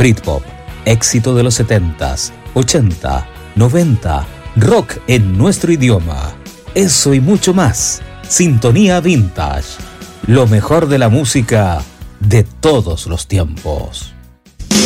Britpop, éxito de los 70s, 80, 90, rock en nuestro idioma. Eso y mucho más. Sintonía Vintage. Lo mejor de la música de todos los tiempos.